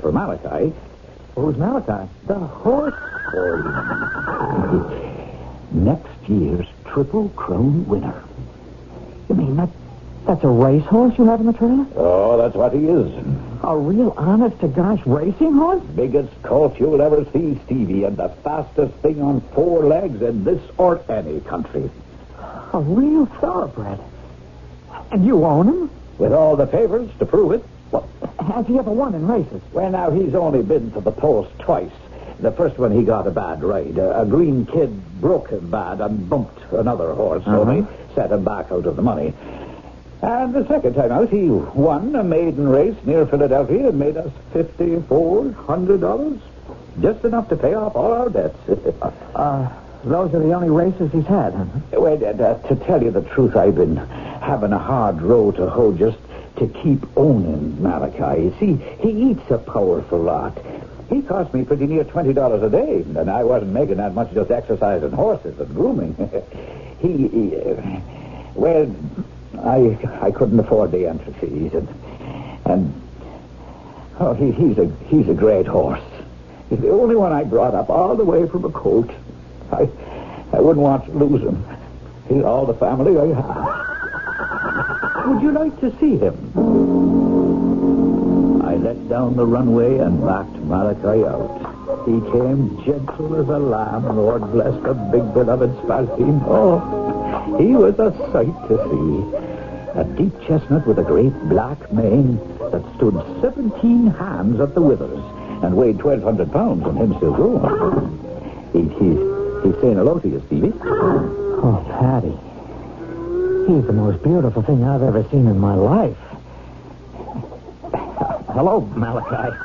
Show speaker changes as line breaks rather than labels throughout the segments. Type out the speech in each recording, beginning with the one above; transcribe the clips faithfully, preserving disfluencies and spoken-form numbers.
for Malachi.
Who's Malachi?
The horse. Next year's Triple Crown winner.
You mean that that's a racehorse you have in the trailer?
Oh, that's what he is.
A real honest-to-gosh racing horse?
Biggest colt you'll ever see, Stevie, and the fastest thing on four legs in this or any country.
A real thoroughbred. And you own him?
With all the favors to prove it.
Well, has he ever won in races?
Well, now, he's only been to the post twice. The first one he got a bad ride. A, a green kid broke him bad and bumped another horse, so
Uh-huh.
they set him back out of the money. And the second time out, he won a maiden race near Philadelphia and made us fifty-four hundred dollars. Just enough to pay off all our debts.
Uh, those are the only races he's had, huh?
Well, uh, uh, to tell you the truth, I've been having a hard row to hoe just to keep owning Malachi. You see, he eats a powerful lot. He cost me pretty near twenty dollars a day, and I wasn't making that much just exercising horses and grooming. he, he uh, well, I I couldn't afford the entry fees, and and oh, he, he's a he's a great horse. He's the only one I brought up all the way from a colt. I I wouldn't want to lose him. He's all the family I have. Would you like to see him? I let down the runway and backed Malachi out. He came gentle as a lamb. Lord bless the big beloved Spalpeen. Oh, he was a sight to see. A deep chestnut with a great black mane that stood seventeen hands at the withers and weighed twelve hundred pounds and him still growing. He, he's, he's saying hello to you, Stevie.
Oh, Patty. He's the most beautiful thing I've ever seen in my life. Hello, Malachi.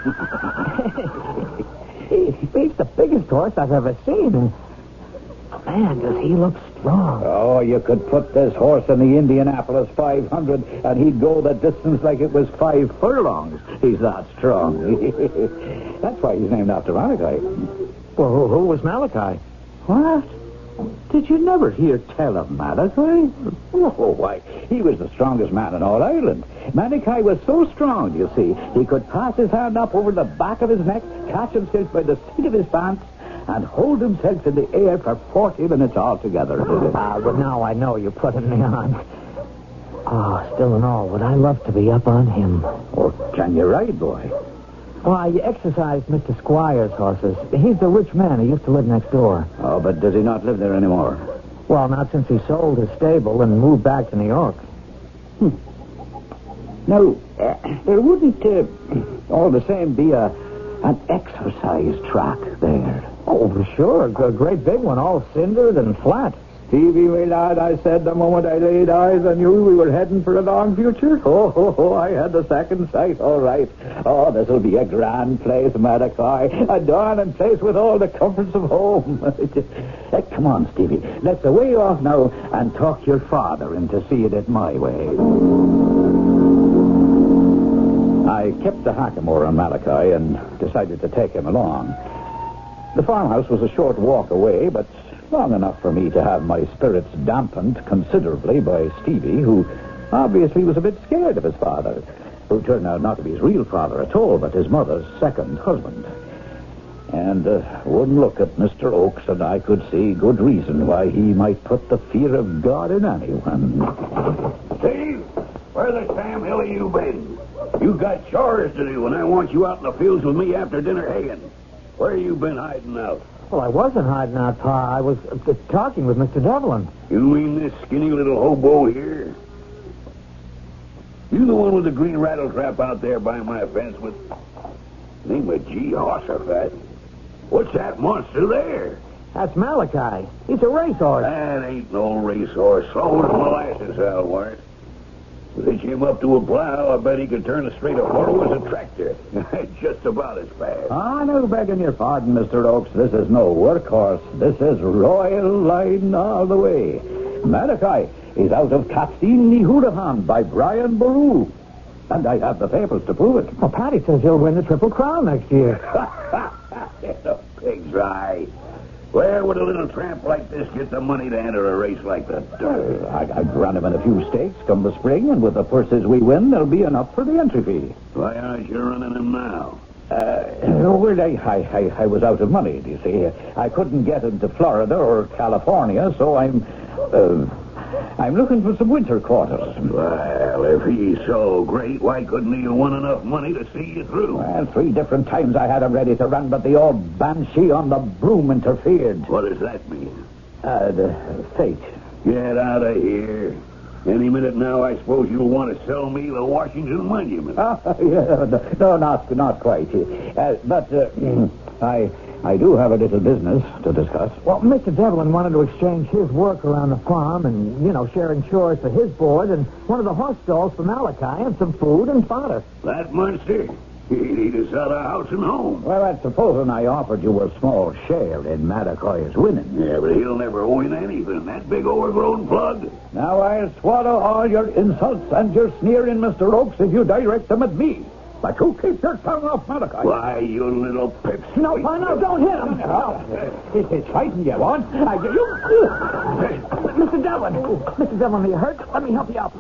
he, he's the biggest horse I've ever seen. And, man, does he look strong.
Oh, you could put this horse in the Indianapolis five hundred and he'd go the distance like it was five furlongs. He's that strong. That's why he's named after Malachi.
Well, who, who was Malachi?
What? Did you never hear tell of Malachi? Oh, why, he was the strongest man in all Ireland. Malachi was so strong, you see, he could pass his hand up over the back of his neck, catch himself by the seat of his pants, and hold himself in the air for forty minutes altogether.
Ah, but now I know you're putting me on. Oh, still and all, would I love to be up on him.
Oh, can you ride, boy?
Why, you exercised Mister Squire's horses. He's the rich man who used to live next door.
Oh, but does he not live there anymore?
Well, not since he sold his stable and moved back to New York.
Hmm. Now, uh, there wouldn't, uh, all the same, be a an exercise track there.
Oh, sure. A great big one, all cindered and flat.
Stevie, my lad, I said the moment I laid eyes on you, we were heading for a long future. Oh, oh, oh, I had the second sight, all right. Oh, this'll be a grand place, Malachi. A darling place with all the comforts of home. uh, come on, Stevie. Let's away off now and talk your father into seeing it my way. I kept the hackamore on Malachi and decided to take him along. The farmhouse was a short walk away, but long enough for me to have my spirits dampened considerably by Stevie, who obviously was a bit scared of his father, who turned out not to be his real father at all, but his mother's second husband. And uh, one look at Mister Oakes, and I could see good reason why he might put the fear of God in anyone.
Steve, where the Sam Hill have you been? You got chores to do, and I want you out in the fields with me after dinner haying. Where you been hiding out?
Well, I wasn't hiding out, Pa. I was uh, talking with Mister Devlin.
You mean this skinny little hobo here? You the one with the green rattletrap out there by my fence with... Name of Jehoshaphat. What's that monster there?
That's Malachi. He's a racehorse.
That ain't no racehorse. Slow as molasses, I'll warrant. Hitch him up to a plow, I bet he could turn as straight a furrow as a tractor. Just about as fast.
Ah, no, begging your pardon, Mister Oakes. This is no workhorse. This is royal line all the way. Malachi is out of Casteen Nihurahan by Brian Boru. And I have the papers to prove it.
Well, Patty says he'll win the Triple Crown next year.
The pig's eye. Where would a little tramp like this get the money to enter a race like that?
Uh, I, I'd run him in a few stakes come the spring, and with the purses we win, there'll be enough for the entry fee.
Why aren't you running him now?
Uh, well, I, I, I was out of money, do you see. I couldn't get into Florida or California, so I'm... Uh, I'm looking for some winter quarters.
Well, if he's so great, why couldn't he have won enough money to see you through?
Well, three different times I had him ready to run, but the old banshee on the broom interfered.
What does that mean?
Uh, the fate.
Get out of here. Any minute now, I suppose you'll want to sell me the Washington Monument.
Ah, yeah, no, not not quite. Uh, but uh, I I do have a little business to discuss.
Well, Mister Devlin wanted to exchange his work around the farm and, you know, sharing chores for his board and one of the horse stalls for Malachi and some food and fodder.
That monster? He'd eat us out of house and home.
Well, that's supposing I offered you a small share in Malachi's winning.
Yeah, but he'll never win anything. That big overgrown plug.
Now I'll swallow all your insults and your sneering, Mister Oakes, if you direct them at me. But you keep your tongue off Malachi.
Why, you little pip.
No, why no, don't hit him.
No. It's, it's fighting you want. I give you...
Mister Devlin. Mister Devlin, are you hurt? Let me help you out.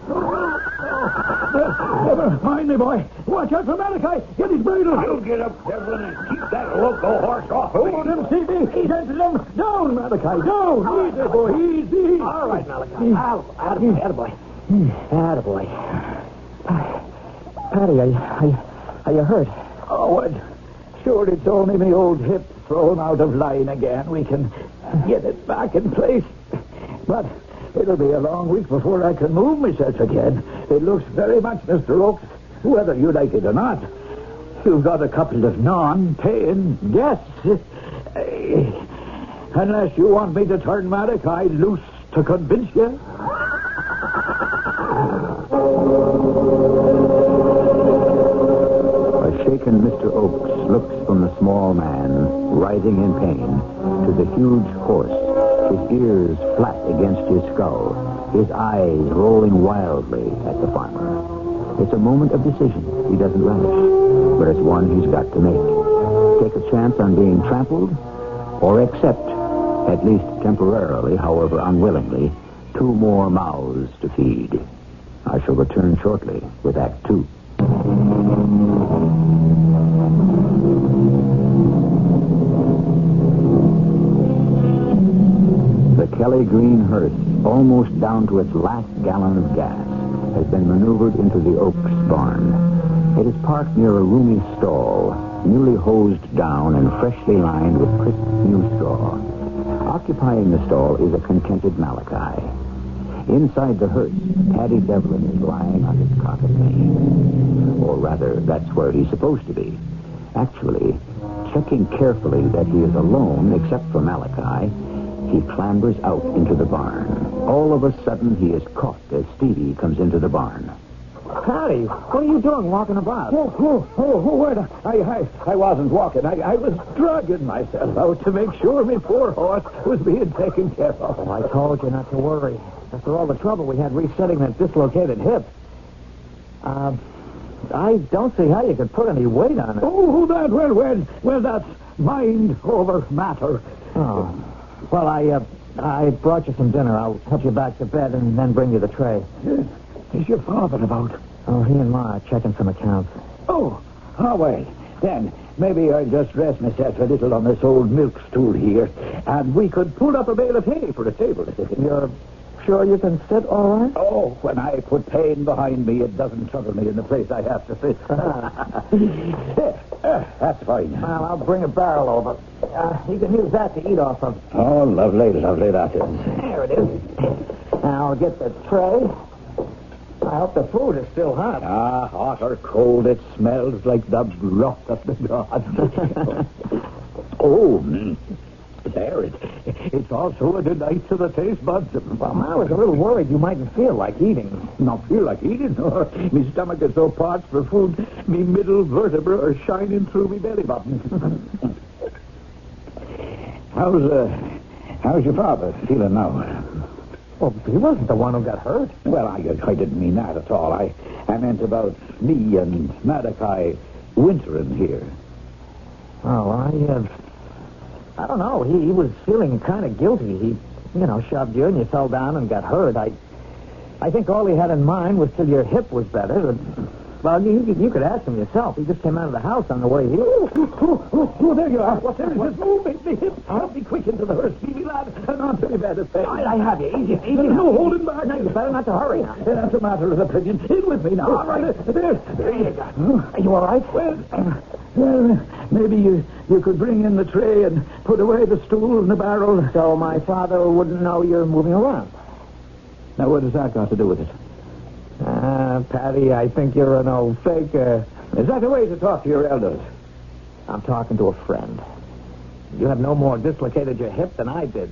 Never mind me, boy. Watch out for Malachi. Get his bridle.
You get up, Devlin, and keep that loco horse off.
Hold him, C B. Get him. Down, Malachi. Down. Easy, boy. Easy.
All right, Malachi. Attaboy. Attaboy. Attaboy. Patty, are you, are, you, are you hurt?
Oh, what? Sure, it's only me old hip thrown out of line again. We can get it back in place. But it'll be a long week before I can move myself again. It looks very much, Mister Oakes, whether you like it or not. You've got a couple of non-paying guests. Uh, unless you want me to turn Malachi loose to convince you.
Shaken Mister Oakes looks from the small man, writhing in pain, to the huge horse, his ears flat against his skull, his eyes rolling wildly at the farmer. It's a moment of decision he doesn't relish, but it's one he's got to make. Take a chance on being trampled, or accept, at least temporarily, however unwillingly, two more mouths to feed. I shall return shortly with Act Two. The Kelly Green hearse, almost down to its last gallon of gas, has been maneuvered into the Oakes barn. It is parked near a roomy stall, newly hosed down and freshly lined with crisp new straw. Occupying the stall is a contented Malachi. Inside the hearse, Paddy Devlin is lying on his cot of pain. Or rather, that's where he's supposed to be. Actually, checking carefully that he is alone, except for Malachi, he clambers out into the barn. All of a sudden, he is caught as Stevie comes into the barn.
Patty, what are you doing walking about?
Oh, oh, oh, oh wait. I, I, I wasn't walking. I, I was dragging myself out to make sure my poor horse was being taken care of.
Oh, I told you not to worry. After all the trouble we had resetting that dislocated hip. Uh, I don't see how you could put any weight on it.
Oh, that, well, well, well, that's mind over matter.
Oh. Well, I, uh, I brought you some dinner. I'll help you back to bed and then bring you the tray.
Is your father about?
Oh, he and Ma are checking some accounts.
Oh, oh, wait. Then maybe I'll just rest myself a little on this old milk stool here, and we could pull up a bale of hay for a table.
You're sure you can sit all right?
Oh, when I put pain behind me, it doesn't trouble me in the place I have to sit. There, uh, that's fine.
Well, I'll bring a barrel over. Uh, you can use that to eat off of.
Oh, lovely, lovely that is.
There it is. Now I'll get the tray. I hope the food is still hot.
Ah, hot or cold, it smells like the broth of the gods. Oh, mm. There, it, it's also a delight to the taste buds.
Well, I was a little worried you mightn't feel like eating.
Not feel like eating? My stomach is so parched for food, me middle vertebra are shining through me belly button. how's, uh, how's your father feeling now?
Well, he wasn't the one who got hurt.
Well, I, I didn't mean that at all. I, I meant about me and Malachi wintering here.
Oh, I, uh, I don't know. He, he was feeling kind of guilty. He, you know, shoved you and you fell down and got hurt. I, I think all he had in mind was till your hip was better. But Well, you, you, you could ask him yourself. He just came out of the house on the way here.
Oh, oh, oh, oh, there you are. What there is this move? Make me hip. Help me quick into the hearse, Stevie, lad. And on to me bed, it's
I, I have you. Easy, easy.
There's no holding back.
No, you better not to hurry now.
That's a matter of opinion. In with me now.
All right.
There, there you go.
Are you all right?
Well, uh, well, maybe you, you could bring in the tray and put away the stool and the barrel.
So my father wouldn't know you're moving around.
Now, what has that got to do with it?
Ah, Patty, I think you're an old faker.
Is that the way to talk to your elders?
I'm talking to a friend. You have no more dislocated your hip than I did.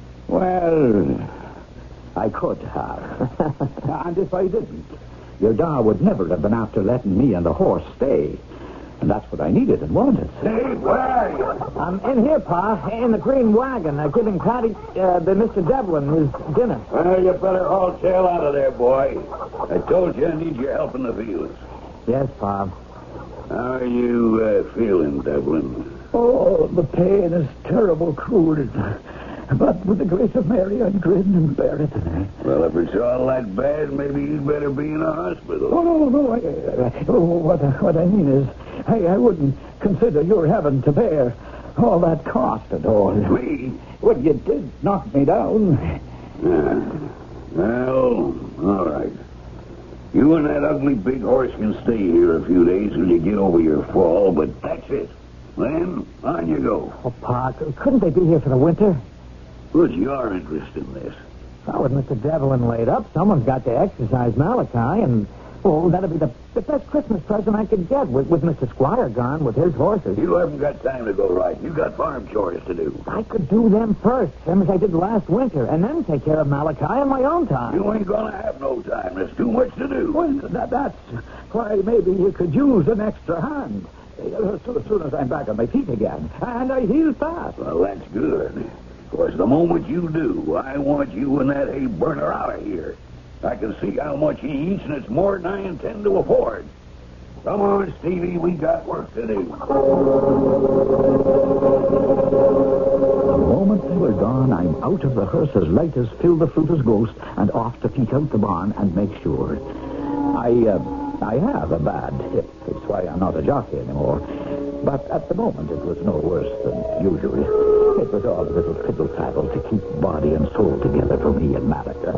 Well, I could have. And if I didn't, your da would never have been after letting me and the horse stay. And that's what I needed and wanted.
Hey, where are you?
I'm in here, Pa, in the green wagon, uh, giving Patty, uh, the Mister Devlin, his dinner.
Well, you better haul tail out of there, boy. I told you I need your help in the fields.
Yes, Pa.
How are you uh, feeling, Devlin?
Oh, the pain is terrible cruel. But with the grace of Mary, I grin and bear it.
Well, if it's all that bad, maybe you'd better be in a hospital.
Oh, no, no. I, I, oh, what, I, what I mean is, I, I wouldn't consider your having to bear all that cost at all.
Me?
Well, you did knock me down.
Yeah. Well, all right. You and that ugly big horse can stay here a few days till you get over your fall, but that's it. Then, on you go.
Oh, Pa, couldn't they be here for the winter?
What's your interest in this?
Well, with Mister Devlin laid up, someone's got to exercise Malachi, and, well, that'd be the, the best Christmas present I could get with, with Mister Squire gone, with his horses.
You haven't got time to go riding. You got farm chores to do.
I could do them first, same as I did last winter, and then take care of Malachi on my own time.
You ain't gonna have no time. There's too much to do.
Well, that, that's why maybe you could use an extra hand. As soon, as soon as I'm back on my feet again. And I heal fast.
Well, that's good. Of course, the moment you do, I want you and that hay burner out of here. I can see how much he eats, and it's more than I intend to afford. Come on, Stevie, we got work to do.
The moment they were gone, I'm out of the hearse as light as Phil the Fruiter's ghost and off to peek out the barn and make sure.
I, uh, I have a bad hip. It's why I'm not a jockey anymore. But at the moment, it was no worse than usual. It was all a little fiddle-faddle to keep body and soul together for me and Malika.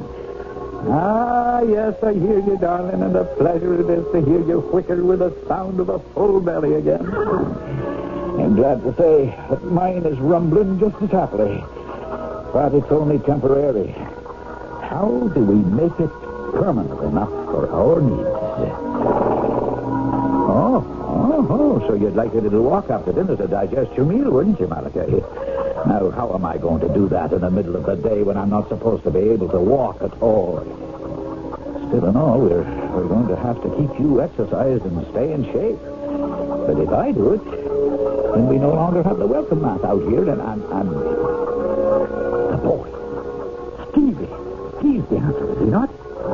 Ah, yes, I hear you, darling, and a pleasure it is to hear you whicker with the sound of a full belly again. I'm glad to say that mine is rumbling just as happily. But it's only temporary. How do we make it permanent enough for our needs? Oh, oh, oh, so you'd like a little walk after dinner to digest your meal, wouldn't you, Malachi? Now, how am I going to do that in the middle of the day when I'm not supposed to be able to walk at all? Still in all, we're, we're going to have to keep you exercised and stay in shape. But if I do it, then we no longer have the welcome mat out here, and, and, and the boy, Stevie, he's the answer, is he not?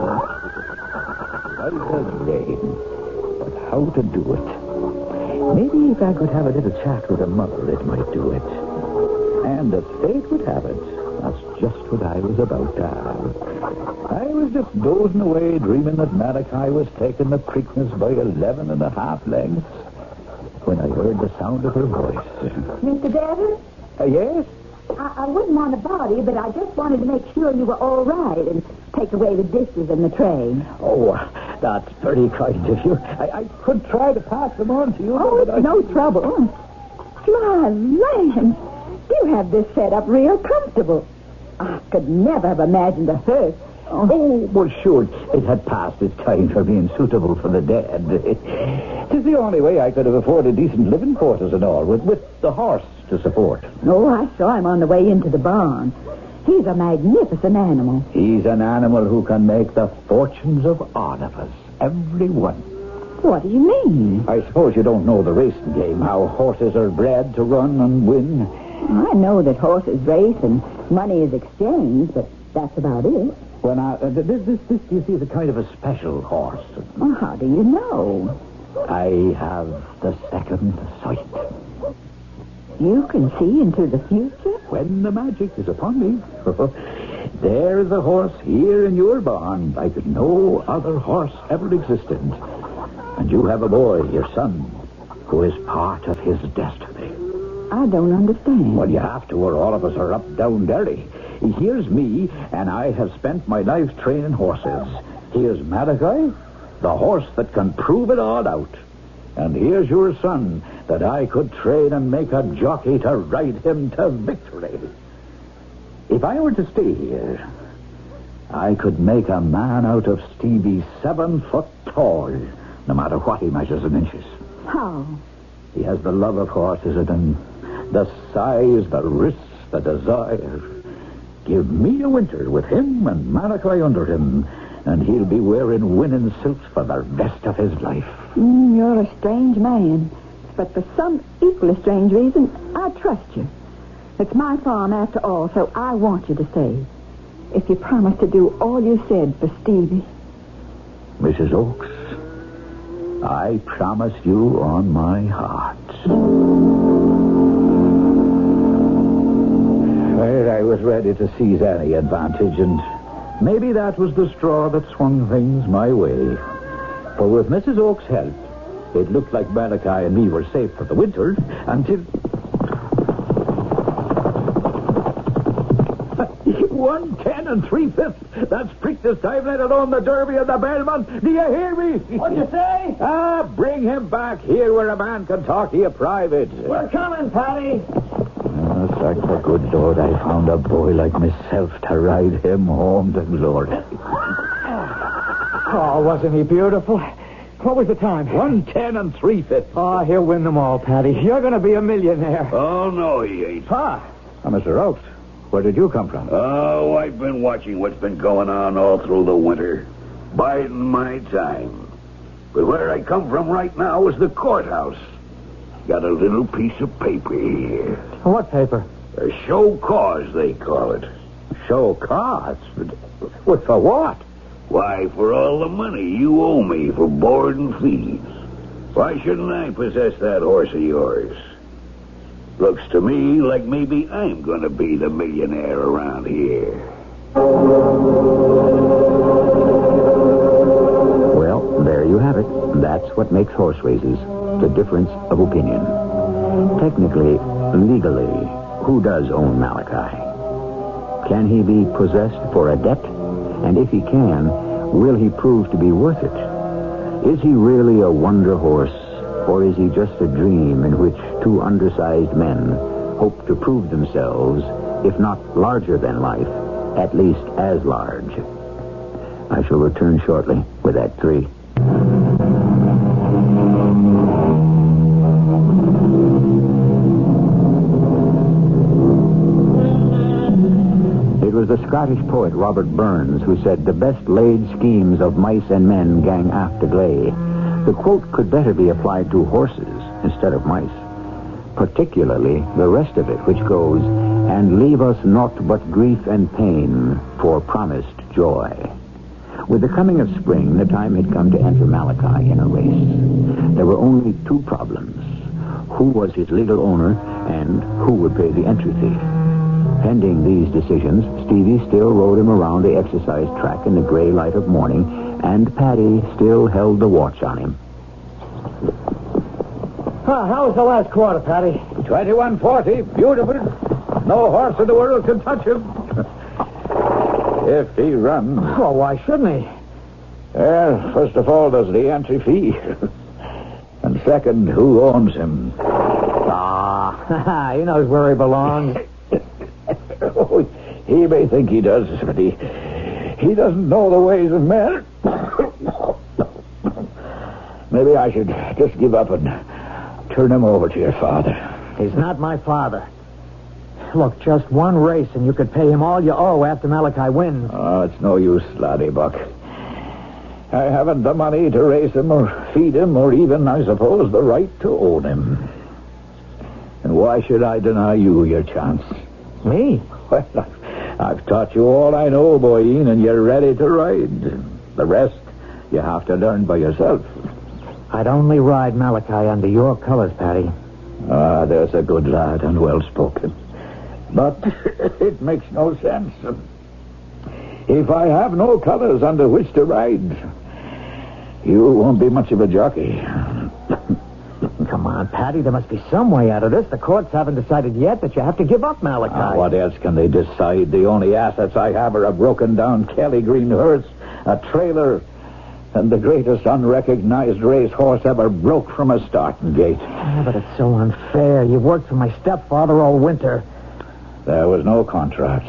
I said rain, but how to do it? Maybe if I could have a little chat with the mother, it might do it. And as fate would have it, that's just what I was about to have. I was just dozing away, dreaming that Malachi was taking the Preakness by eleven and a half lengths, when I heard the sound of her voice.
Mister Devlin?
Uh, yes?
I, I wouldn't want to bother you, but I just wanted to make sure you were all right and take away the dishes in the tray.
Oh, that's very kind of you. I, I could try to pass them on to you.
Oh,
but
it's
I...
no trouble. My land, you have this set up real comfortable. I could never have imagined a hearse.
Oh, well, sure, it had passed its time for being suitable for the dead. It's the only way I could have afforded decent living quarters and all, with, with the horse to support.
Oh, I saw him on the way into the barn. He's a magnificent animal.
He's an animal who can make the fortunes of all of us, every one.
What do you mean?
I suppose you don't know the racing game, how horses are bred to run and win.
I know that horses race and money is exchanged, but that's about it.
When I, uh, this, this, this, you see, is a kind of a special horse.
Well, how do you know?
I have the second sight.
You can see into the future?
When the magic is upon me. There is a horse here in your barn like no other horse ever existed. And you have a boy, your son, who is part of his destiny.
I don't understand.
Well, you have to, or all of us are up, down, dirty. Here's me, and I have spent my life training horses. Here's Malachi, the horse that can prove it all out. And here's your son, that I could train and make a jockey to ride him to victory. If I were to stay here, I could make a man out of Stevie seven foot tall, no matter what he measures in inches.
How?
He has the love of horses and the size, the wrists, the desire. Give me a winter with him and Malachi under him, and he'll be wearing winning silks for the rest of his life.
Mm, you're a strange man. But for some equally strange reason, I trust you. It's my farm after all, so I want you to stay. If you promise to do all you said for Stevie.
Missus Oakes, I promise you on my heart. Well, I was ready to seize any advantage, and maybe that was the straw that swung things my way. For with Missus Oakes' help, it looked like Malachi and me were safe for the winter until... One, ten, and three-fifths. That's Preakness time, let alone the Derby and the Belmont. Do you hear me?
What'd you say?
Ah, bring him back here where a man can talk to you private.
We're coming, Patty.
Oh, thank the good Lord I found a boy like myself to ride him home to glory.
Oh, wasn't he beautiful? What was the time?
One, ten, and three-fifths.
Oh, he'll win them all, Patty. You're going to be a millionaire.
Oh, no, he ain't.
Pa.
Oh, Mister Oakes, where did you come from?
Oh, I've been watching what's been going on all through the winter. Biding my time. But where I come from right now is the courthouse. Got a little piece of paper here.
What paper?
A show cause, they call it.
Show cause? What, for what?
Why, for all the money you owe me for board and fees. Why shouldn't I possess that horse of yours? Looks to me like maybe I'm going to be the millionaire around here.
Well, there you have it. That's what makes horse races. The difference of opinion. Technically, legally, who does own Malachi? Can he be possessed for a debt? And if he can, will he prove to be worth it? Is he really a wonder horse, or is he just a dream in which two undersized men hope to prove themselves, if not larger than life, at least as large? I shall return shortly with Act Three. It was the Scottish poet Robert Burns who said, "The best laid schemes of mice and men gang aft agley." The quote could better be applied to horses instead of mice. Particularly the rest of it, which goes, "And leave us naught but grief and pain for promised joy." With the coming of spring, the time had come to enter Malachi in a race. There were only two problems. Who was his legal owner, and who would pay the entry fee? Pending these decisions, Stevie still rode him around the exercise track in the gray light of morning, and Patty still held the watch on him.
Huh, how was the last quarter, Patty?
twenty-one forty. Beautiful. No horse in the world can touch him. If he runs.
Well, why shouldn't he?
Well, first of all, there's the entry fee. And second, who owns him?
Ah, he knows where he belongs.
Oh, he may think he does, but he, he doesn't know the ways of men. Maybe I should just give up and turn him over to your father.
He's not my father. Look, just one race and you could pay him all you owe after Malachi wins.
Oh, it's no use, laddie buck. I haven't the money to raise him or feed him or even, I suppose, the right to own him. And why should I deny you your chance?
Me?
Well, I've, I've taught you all I know, Boyeen, and you're ready to ride. The rest, you have to learn by yourself.
I'd only ride Malachi under your colors, Patty.
Ah, there's a good lad and well-spoken. But it makes no sense. If I have no colors under which to ride, You won't be much of a jockey.
Come on, Patty. There must be some way out of this. The courts haven't decided yet that you have to give up Malachi.
Ah, what else can they decide? The only assets I have are a broken-down Kelly Green hearse, a trailer, and the greatest unrecognized racehorse ever broke from a starting gate.
Yeah, but it's so unfair. You've worked for my stepfather all winter.
There was no contract.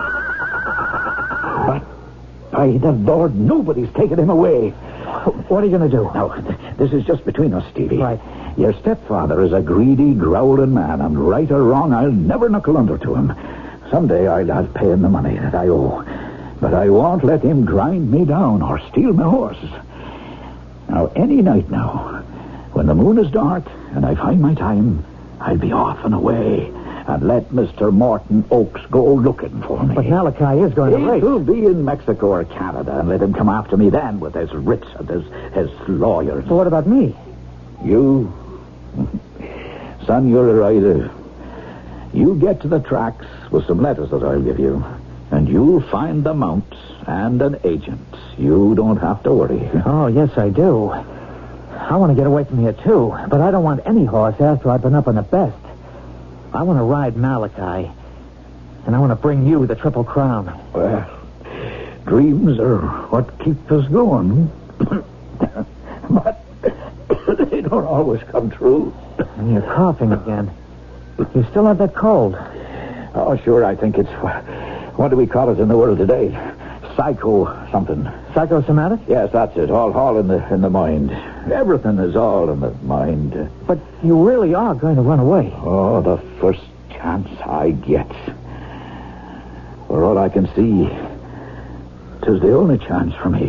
But, by the Lord, nobody's taken him away.
What are you going to do?
Now, this is just between us, Stevie.
Right.
Your stepfather is a greedy, growling man, and right or wrong, I'll never knuckle under to him. Someday I'll have to pay him the money that I owe. But I won't let him grind me down or steal my horses. Now, any night now, when the moon is dark and I find my time, I'll be off and away and let Mister Morton Oakes go looking for me.
But Malachi is going to race.
He'll be in Mexico or Canada, and let him come after me then with his writs and his, his lawyers.
So what about me?
You... Son, you're a rider. You get to the tracks with some letters that I'll give you, and you'll find the mounts and an agent. You don't have to worry.
Oh, yes, I do. I want to get away from here, too, but I don't want any horse after I've been up on the best. I want to ride Malachi, and I want to bring you the Triple Crown.
Well, dreams are what keep us going. But they don't always come true.
And you're coughing again. You still have that cold.
Oh, sure, I think it's... What do we call it in the world today? Psycho something.
Psychosomatic?
Yes, that's it. All, all in the in the mind. Everything is all in the mind.
But you really are going to run away.
Oh, the first chance I get. For all I can see, 'tis the only chance for me.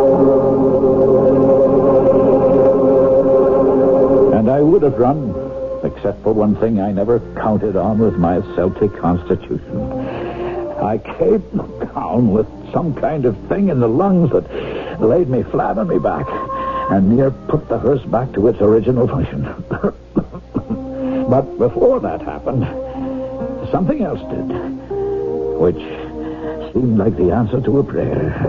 And I would have run, except for one thing I never counted on with my Celtic constitution. I came down with some kind of thing in the lungs that laid me flat on my back and near put the hearse back to its original function. But before that happened, something else did, which seemed like the answer to a prayer.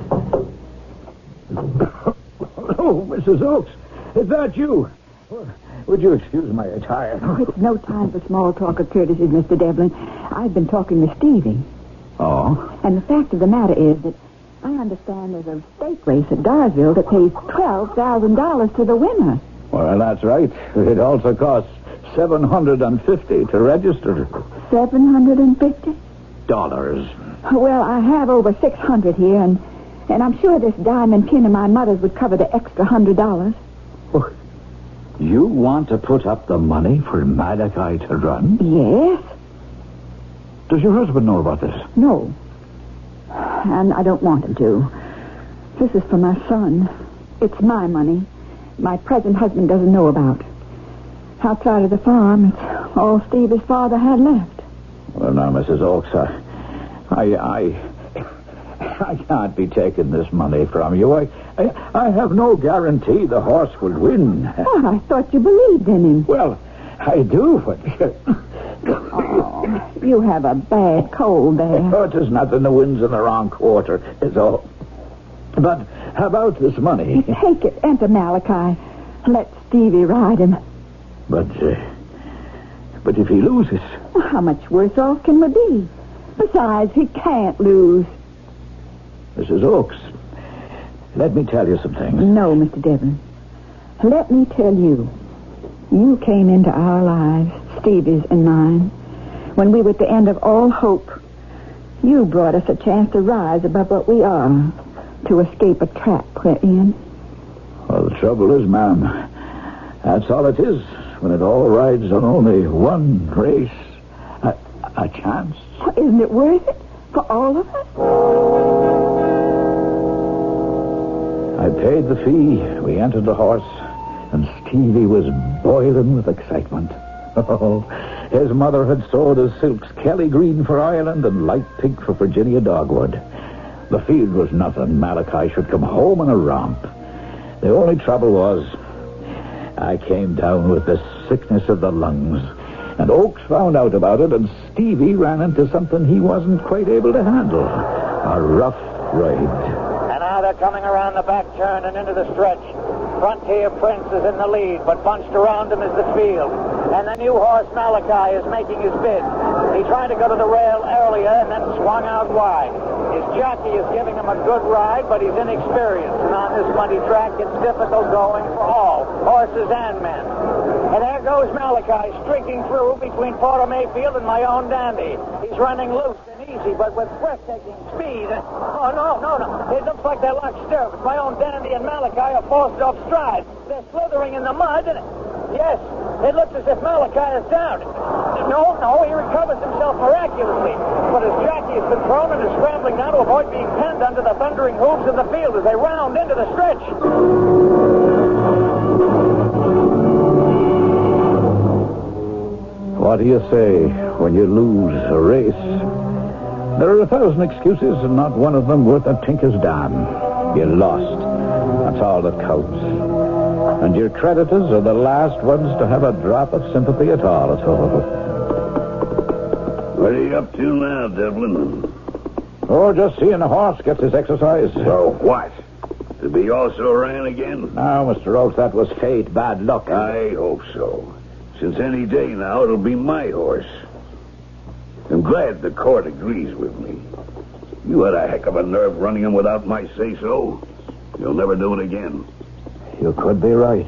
Oh, Missus Oakes, is that you? Would you excuse my attire?
Oh, it's no time for small talk or courtesies, Mister Devlin. I've been talking with Stevie.
Oh?
And the fact of the matter is that I understand there's a stake race at Darsville that pays twelve thousand dollars to the winner.
Well, that's right. It also costs seven hundred fifty dollars to register.
seven hundred fifty
Dollars.
Well, I have over six hundred here, and, and I'm sure this diamond pin of my mother's would cover the extra one hundred dollars.
Oh, you want to put up the money for Malachi to run?
Yes.
Does your husband know about this?
No. And I don't want him to. This is for my son. It's my money. My present husband doesn't know about. Outside of the farm, it's all Stevie's father had left.
Well, now, Missus Oakes, I, I, I, I can't be taking this money from you. I, I, I have no guarantee the horse will win.
Oh, I thought you believed in him.
Well, I do, but...
Oh, you have a bad cold there.
Oh, it is nothing. The wind's in the wrong quarter, is all. But how about this money?
Take it, enter Malachi. Let Stevie ride him.
But, uh, but if he loses...
Well, how much worse off can we be? Besides, he can't lose.
Missus Oakes, let me tell you some things.
No, Mister Devlin. Let me tell you. You came into our lives, Stevie's and mine, when we were at the end of all hope. You brought us a chance to rise above what we are, to escape a trap we're in.
Well, the trouble is, ma'am, that's all it is when it all rides on only one race. A, a chance.
Well, isn't it worth it for all of us?
I paid the fee. We entered the horse, and Stevie was boiling with excitement. Oh, his mother had sold his silks Kelly Green for Ireland and light pink for Virginia Dogwood. The field was nothing. Malachi should come home in a romp. The only trouble was I came down with the sickness of the lungs, and Oakes found out about it, and Stevie ran into something he wasn't quite able to handle. A rough ride.
And now the they're coming around the back turn and into the stretch. Frontier Prince is in the lead, but bunched around him is the field. And the new horse, Malachi, is making his bid. He tried to go to the rail earlier and then swung out wide. His jockey is giving him a good ride, but he's inexperienced. And on this muddy track, it's difficult going for all, horses and men. And there goes Malachi, streaking through between Porter Mayfield and my own Dandy. He's running loose and easy, but with breathtaking speed. Oh, no, no, no. It looks like they're locked stirrups. My own Dandy and Malachi are forced off stride. They're slithering in the mud, and... Yes, it looks as if Malachi is down. No, no, he recovers himself miraculously. But his jockey has been thrown and is scrambling now to avoid being pinned under the thundering hooves of the field as they round into the stretch.
What do you say when you lose a race? There are a thousand excuses, and not one of them worth a tinker's damn. You lost. That's all that counts. And your creditors are the last ones to have a drop of sympathy at all, at all.
What are you up to now, Devlin?
Oh, just seeing a horse gets his exercise.
So what? To be also ran again?
Now, Mister Oakes, that was fate, bad luck.
I hope so. Since any day now, it'll be my horse. I'm glad the court agrees with me. You had a heck of a nerve running him without my say-so. You'll never do it again.
You could be right.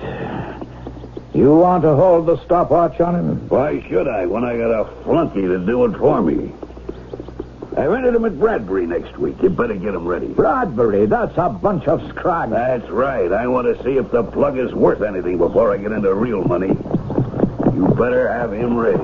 You want to hold the stopwatch on him?
Why should I, when I got a flunky to do it for me? I rented him at Bradbury next week. You better get him ready.
Bradbury? That's a bunch of scrag.
That's right. I want to see if the plug is worth anything before I get into real money. You better have him ready.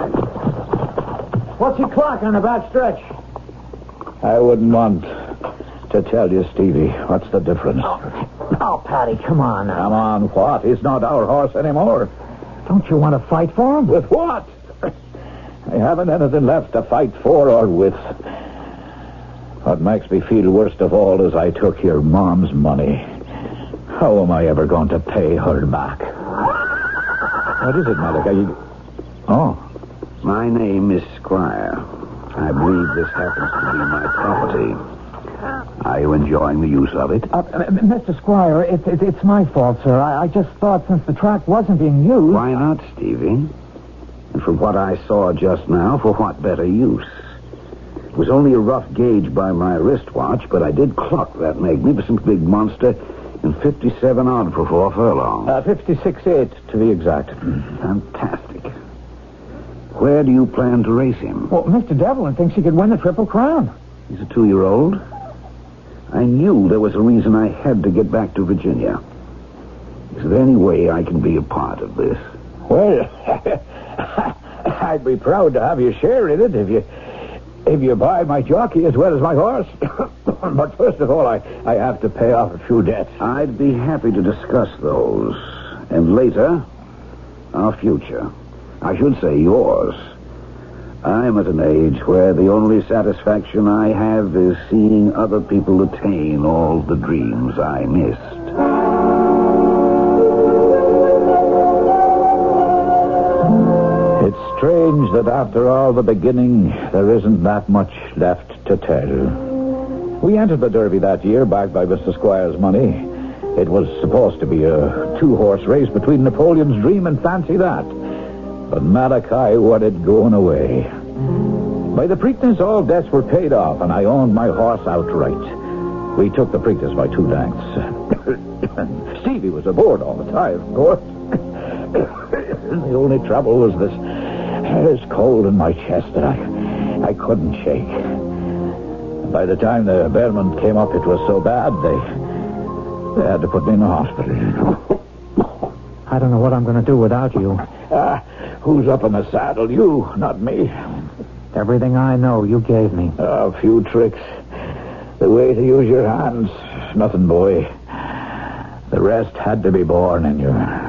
What's your clock on the back stretch?
I wouldn't want to tell you, Stevie. What's the difference?
Oh, oh, Patty, come on now.
Come on, what? He's not our horse anymore.
Don't you want to fight for him?
With what? I haven't anything left to fight for or with. What makes me feel worst of all is I took your mom's money. How am I ever going to pay her back? What is it, Malachi? You... Oh.
My name is Squire. I believe this happens to be my property. Are you enjoying the use of it?
Uh, Mister Squire, it, it, it's my fault, sir. I, I just thought since the track wasn't being used...
Why not, Stevie? And from what I saw just now, for what better use? It was only a rough gauge by my wristwatch, but I did clock that magnificent big monster in fifty-seven odd for four furlongs.
Uh, fifty-six eight, to be exact.
Fantastic. Where do you plan to race him?
Well, Mister Devlin thinks he could win the Triple Crown.
He's a two-year-old. I knew there was a reason I had to get back to Virginia. Is there any way I can be a part of this?
Well, I'd be proud to have you share in it if you if you buy my jockey as well as my horse. But first of all, I, I have to pay off a few debts.
I'd be happy to discuss those. And later, our future. I should say yours. I'm at an age where the only satisfaction I have is seeing other people attain all the dreams I missed.
It's strange that after all the beginning, there isn't that much left to tell. We entered the Derby that year, backed by Mister Squire's money. It was supposed to be a two-horse race between Napoleon's Dream and Fancy That. But Malachi wanted going away. By the Preakness, all debts were paid off, and I owned my horse outright. We took the Preakness by two lengths. Stevie was aboard all the time, of course. The only trouble was this, this cold in my chest that I, I couldn't shake. By the time the Belmont came up, it was so bad, they, they had to put me in the hospital.
I don't know what I'm going to do without you.
Uh, who's up in the saddle? You, not me.
Everything I know, you gave me.
A few tricks. The way to use your hands. Nothing, boy. The rest had to be born in you.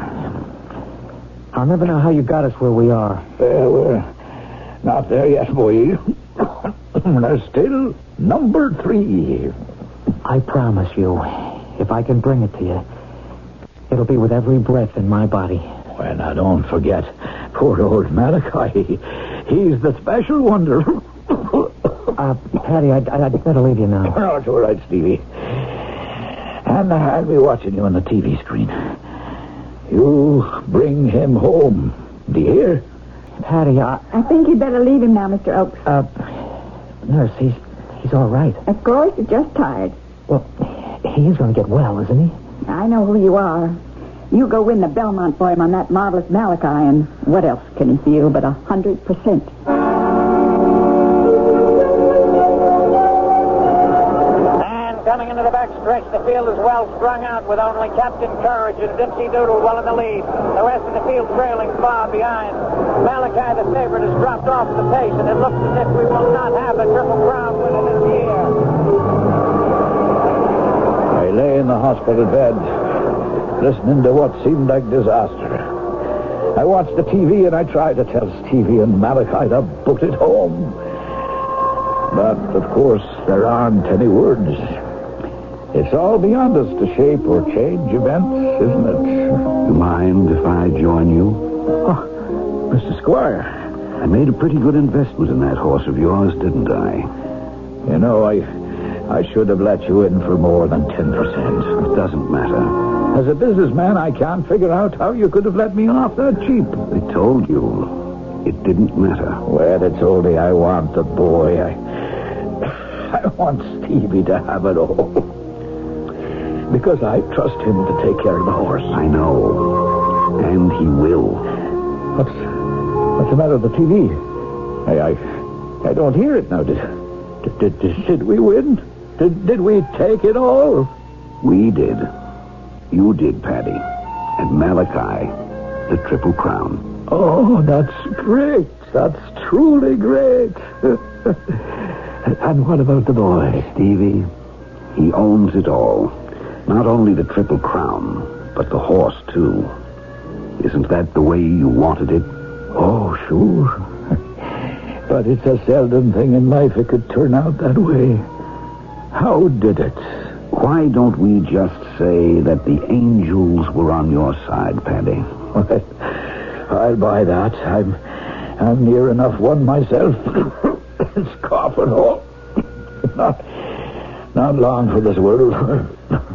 I'll never know how you got us where we are.
Well, we're not there yet, boy. There's still number three.
I promise you, if I can bring it to you, it'll be with every breath in my body.
Well, now, don't forget, poor old Malachi. He's the special wonder.
uh, Patty, I'd, I'd better leave you now.
No, it's all right, Stevie. And I'll be watching you on the T V screen. You bring him home. Do you hear?
Patty, I...
I think you'd better leave him now, Mister Oakes.
Uh, nurse, he's, he's all right.
Of course, he's just tired.
Well, he is going to get well, isn't he?
I know who you are. You go win the Belmont for him on that marvelous Malachi, and what else can he feel but a hundred percent?
Coming into the back stretch, the field is well strung out with only Captain Courage and Dipsy Doodle well in the lead. The rest of the field trailing far behind. Malachi the favorite has dropped off the pace, and it looks as if we will not have a Triple Crown winner this year.
I lay in the hospital bed, listening to what seemed like disaster. I watched the T V, and I tried to tell Stevie and Malachi to boot it home. But, of course, there aren't any words. It's all beyond us to shape or change events, isn't it?
You mind if I join you?
Oh, Mister Squire.
I made a pretty good investment in that horse of yours, didn't I?
You know, I I should have let you in for more than ten percent.
It doesn't matter.
As a businessman, I can't figure out how you could have let me off that cheap.
I told you. It didn't matter.
Well, it's only I want the boy. I, I want Stevie to have it all. Because I trust him to take care of the horse.
I know. And he will.
What's, what's the matter with the T V? I, I, I don't hear it now. Did, did, did, did we win? Did, did we take it all?
We did. You did, Paddy. And Malachi, the Triple Crown.
Oh, that's great. That's truly great. And what about the boy?
Stevie, he owns it all. Not only the Triple Crown, but the horse, too. Isn't that the way you wanted it?
Oh, sure. But it's a seldom thing in life it could turn out that way. How did it?
Why don't we just say that the angels were on your side, Paddy?
Well, I'll buy that. I'm, I'm near enough one myself. It's coughing all. Not, not long for this world.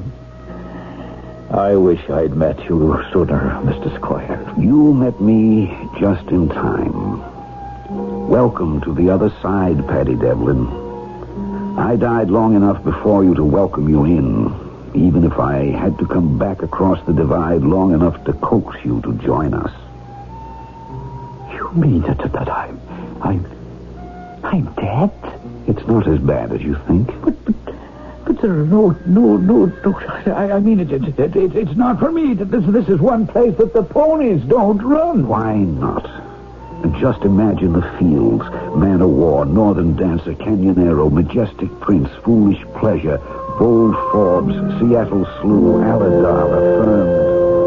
I wish I'd met you sooner, Mister Squire.
You met me just in time. Welcome to the other side, Paddy Devlin. I died long enough before you to welcome you in, even if I had to come back across the divide long enough to coax you to join us.
You mean that, that I'm... I'm... I'm dead?
It's not as bad as you think.
But... but But there are no, no, no, no. I, I mean, it, it, it, it, it's not for me. This, this is one place that the ponies don't run.
Why not? And just imagine the fields: Man o' War, Northern Dancer, Canyonero, Majestic Prince, Foolish Pleasure, Bold Forbes, Seattle Slew, Aladar, Affirmed.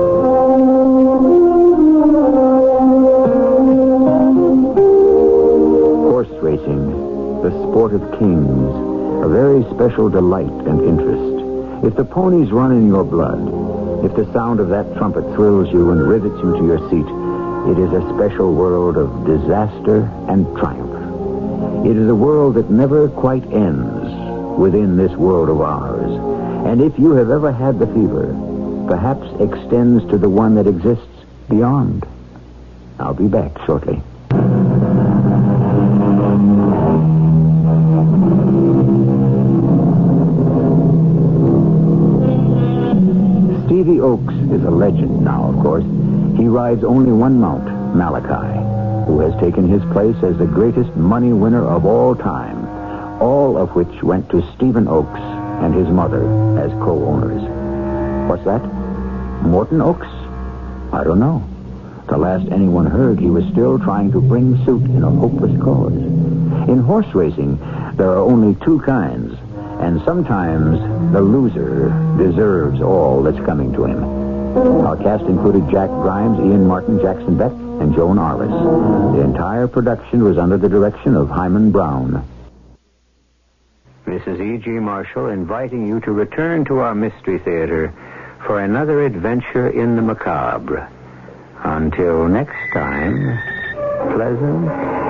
Horse racing, the sport of kings. A very special delight and interest. If the ponies run in your blood, if the sound of that trumpet thrills you and rivets you to your seat, it is a special world of disaster and triumph. It is a world that never quite ends within this world of ours. And if you have ever had the fever, perhaps extends to the one that exists beyond. I'll be back shortly. Stevie Oakes is a legend now, of course. He rides only one mount, Malachi, who has taken his place as the greatest money winner of all time, all of which went to Stephen Oakes and his mother as co-owners. What's that? Morton Oakes? I don't know. The last anyone heard, he was still trying to bring suit in a hopeless cause. In horse racing, there are only two kinds, and sometimes the loser deserves all that's coming to him. Our cast included Jack Grimes, Ian Martin, Jackson Beck, and Joan Arliss. The entire production was under the direction of Hyman Brown. This is E G. Marshall inviting you to return to our Mystery Theater for another adventure in the macabre. Until next time, pleasant